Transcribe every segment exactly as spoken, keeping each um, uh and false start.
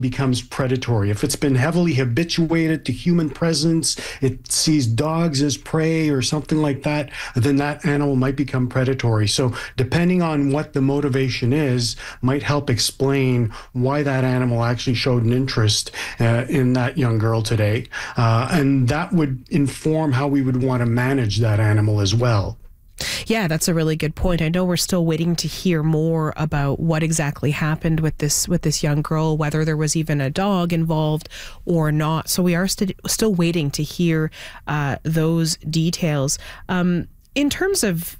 becomes predatory. If it's been heavily habituated to human presence, it sees dogs as prey or something like that, then that animal might become predatory. So depending on what the motivation is, might help explain why that animal actually showed an interest uh, in that young girl today. Uh, and that would inform how we would want to manage that animal as well. Yeah, that's a really good point. I know we're still waiting to hear more about what exactly happened with this with this young girl, whether there was even a dog involved or not. So we are st- still waiting to hear uh, those details. Um, in terms of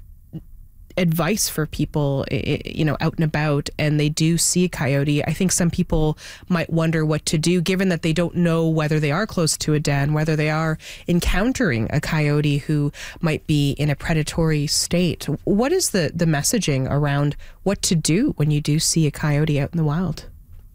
advice for people, you know, out and about, and they do see a coyote, I think some people might wonder what to do, given that they don't know whether they are close to a den, whether they are encountering a coyote who might be in a predatory state. What is the, the messaging around what to do when you do see a coyote out in the wild?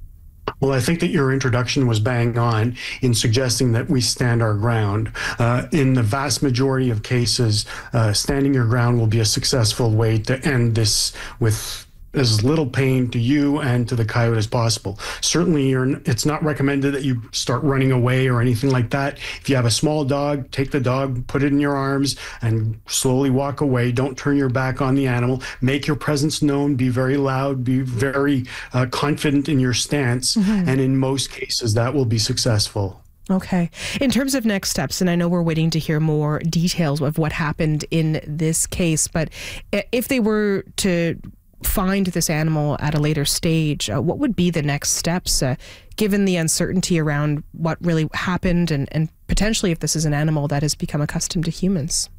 Well, I think that your introduction was bang on in suggesting that we stand our ground. Uh, in the vast majority of cases, uh, standing your ground will be a successful way to end this with as little pain to you and to the coyote as possible. Certainly, you're, it's not recommended that you start running away or anything like that. If you have a small dog, take the dog, put it in your arms, and slowly walk away. Don't turn your back on the animal. Make your presence known. Be very loud. Be very uh, confident in your stance. Mm-hmm. And in most cases, that will be successful. Okay. In terms of next steps, and I know we're waiting to hear more details of what happened in this case, but if they were to find this animal at a later stage, uh, what would be the next steps, uh, given the uncertainty around what really happened and, and potentially if this is an animal that has become accustomed to humans?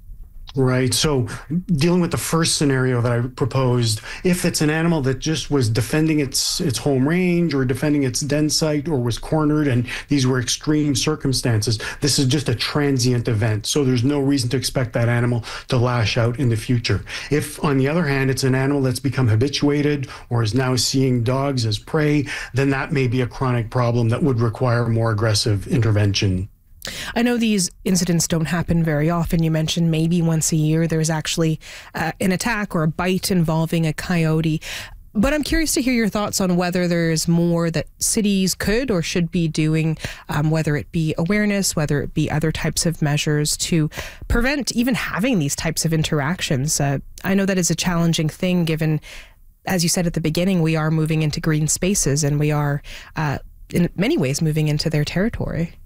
Right. So dealing with the first scenario that I proposed, if it's an animal that just was defending its its home range or defending its den site or was cornered and these were extreme circumstances, this is just a transient event. So there's no reason to expect that animal to lash out in the future. If, on the other hand, it's an animal that's become habituated or is now seeing dogs as prey, then that may be a chronic problem that would require more aggressive intervention. I know these incidents don't happen very often. You mentioned maybe once a year there's actually uh, an attack or a bite involving a coyote. But I'm curious to hear your thoughts on whether there's more that cities could or should be doing, um, whether it be awareness, whether it be other types of measures to prevent even having these types of interactions. Uh, I know that is a challenging thing given, as you said at the beginning, we are moving into green spaces and we are uh, in many ways moving into their territory.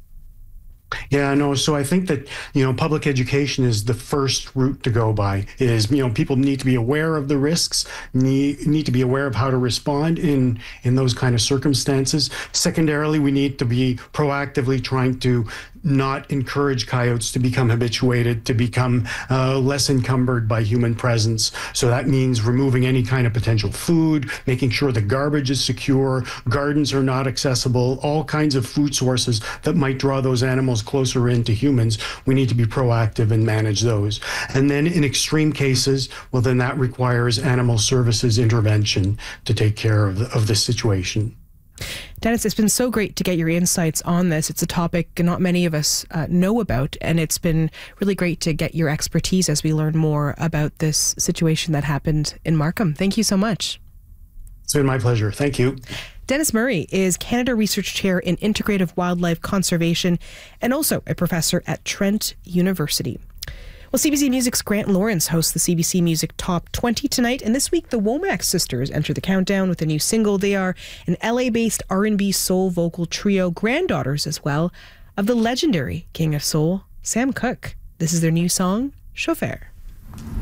Yeah, no. So I think that, you know, public education is the first route to go by. Is, you know, people need to be aware of the risks, need need to be aware of how to respond in in those kind of circumstances. Secondarily, we need to be proactively trying to not encourage coyotes to become habituated, to become uh, less encumbered by human presence. So that means removing any kind of potential food, making sure the garbage is secure, gardens are not accessible, all kinds of food sources that might draw those animals closer into humans. We need to be proactive and manage those. And then in extreme cases, well, then that requires animal services intervention to take care of the, of the situation. Dennis, it's been so great to get your insights on this. It's a topic not many of us uh, know about, and it's been really great to get your expertise as we learn more about this situation that happened in Markham. Thank you so much. It's been my pleasure. Thank you. Dennis Murray is Canada Research Chair in Integrative Wildlife Conservation and also a professor at Trent University. Well, C B C Music's Grant Lawrence hosts the C B C Music Top twenty tonight, and this week the Womack sisters enter the countdown with a new single. They are an L A-based R and B soul vocal trio, granddaughters as well of the legendary King of Soul, Sam Cooke. This is their new song, Chauffeur.